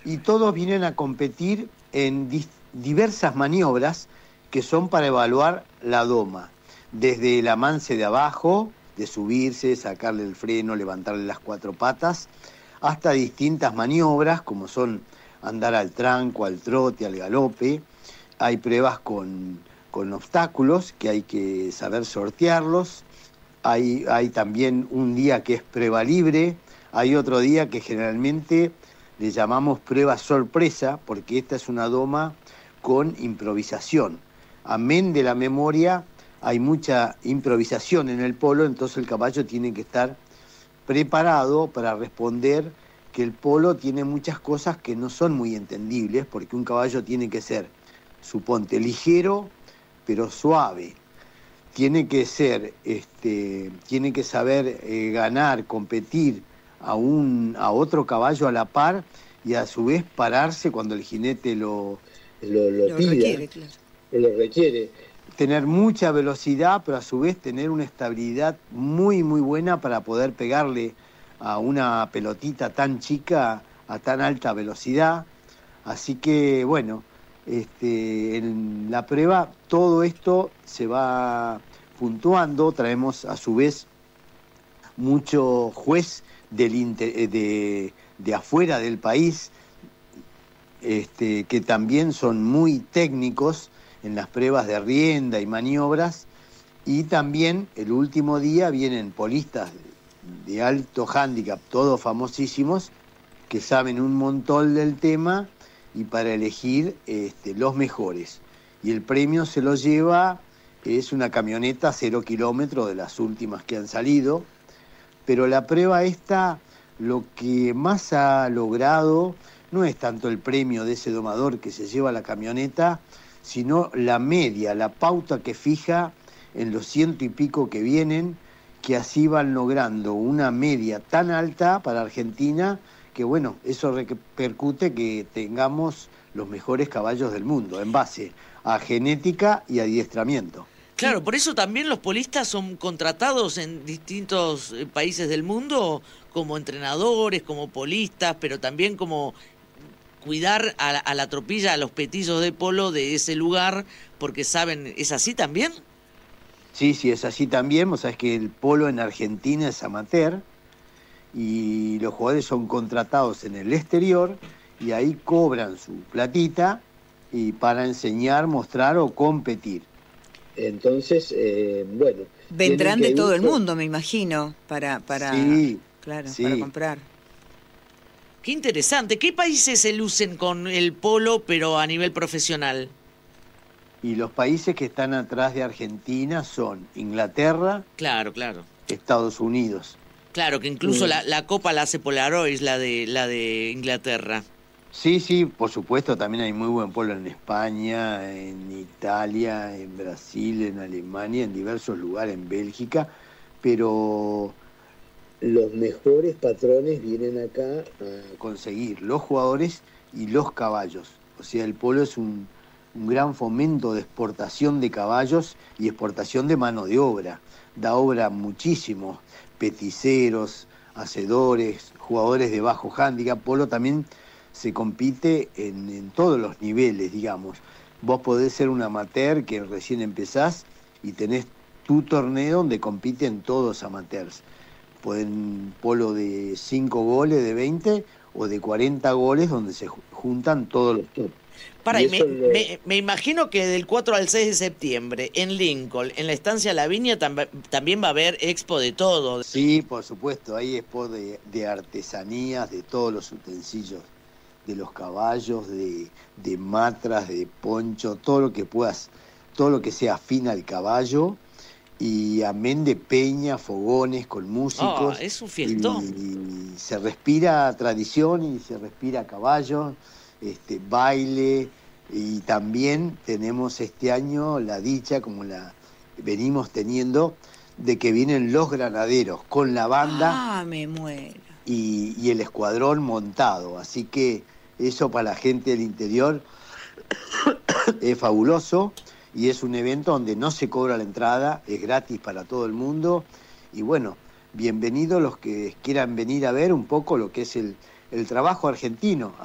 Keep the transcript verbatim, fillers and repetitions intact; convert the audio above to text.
y todos vienen a competir en dis- diversas maniobras que son para evaluar la doma, desde el amance de abajo, de subirse, sacarle el freno, levantarle las cuatro patas, hasta distintas maniobras como son andar al tranco, al trote, al galope. Hay pruebas con, con obstáculos que hay que saber sortearlos. Hay, hay también un día que es prueba libre, hay otro día que generalmente le llamamos prueba sorpresa, porque esta es una doma con improvisación. Amén de la memoria, hay mucha improvisación en el polo, entonces el caballo tiene que estar preparado para responder, que el polo tiene muchas cosas que no son muy entendibles, porque un caballo tiene que ser, suponte, ligero, pero suave. Tiene que ser, este, tiene que saber eh, ganar, competir a, un, a otro caballo a la par y a su vez pararse cuando el jinete lo, lo, lo Lo pida, requiere, claro. lo requiere. Tener mucha velocidad, pero a su vez tener una estabilidad muy, muy buena para poder pegarle a una pelotita tan chica a tan alta velocidad. Así que, bueno, este, en la prueba todo esto se va puntuando. Traemos a su vez mucho juez del inter, de, de afuera del país, este, que también son muy técnicos en las pruebas de rienda y maniobras. Y también el último día vienen polistas de, de alto hándicap, todos famosísimos, que saben un montón del tema, y para elegir este, los mejores. Y el premio se lo lleva, es una camioneta cero kilómetros de las últimas que han salido, pero la prueba esta, lo que más ha logrado no es tanto el premio de ese domador que se lleva la camioneta, sino la media, la pauta que fija en los ciento y pico que vienen, que así van logrando una media tan alta para Argentina, que bueno, eso repercute que tengamos los mejores caballos del mundo, en base a genética y adiestramiento. Claro, por eso también los polistas son contratados en distintos eh, países del mundo como entrenadores, como polistas, pero también como cuidar a, la- a la tropilla, a los petillos de polo de ese lugar, porque saben, ¿es así también? Sí, sí, es así también. Vos sabés que el polo en Argentina es amateur y los jugadores son contratados en el exterior y ahí cobran su platita y para enseñar, mostrar o competir. Entonces, eh, bueno. Vendrán de todo el mundo, me imagino, para, para, Sí, claro, sí. para comprar. Qué interesante. ¿Qué países se lucen con el polo, pero a nivel profesional? Y los países que están atrás de Argentina son Inglaterra, Claro, claro. Estados Unidos. Claro, que incluso Mm. la, la copa la hace Polaroid, la de, la de Inglaterra. Sí, sí, por supuesto, también hay muy buen polo en España, en Italia, en Brasil, en Alemania, en diversos lugares, en Bélgica, pero los mejores patrones vienen acá a conseguir los jugadores y los caballos. O sea, el polo es un, un gran fomento de exportación de caballos y exportación de mano de obra. Da obra muchísimo, peticeros, hacedores, jugadores de bajo hándicap. Polo también se compite en, en todos los niveles, digamos. Vos podés ser un amateur que recién empezás y tenés tu torneo donde compiten todos amateurs. Pueden polo de cinco goles, de veinte o de cuarenta goles, donde se ju- juntan todos los top. Para, Y y me, eso lo- me, me imagino que del cuatro al seis de septiembre en Lincoln, en la estancia La Viña, tam- también va a haber expo de todo. Sí, por supuesto, hay expo de, de artesanías, de todos los utensilios, de los caballos, de, de matras, de poncho, todo lo que puedas, todo lo que sea afín al caballo, y amén de peña, fogones con Ah, músicos, es un y, fiestón. y se respira tradición y se respira caballo, este, baile, y también tenemos este año la dicha, como la venimos teniendo, de que vienen los granaderos con la banda Ah, me muero. y, y el escuadrón montado. Así que eso para la gente del interior es fabuloso y es un evento donde no se cobra la entrada, es gratis para todo el mundo. Y bueno, bienvenidos los que quieran venir a ver un poco lo que es el, el trabajo argentino.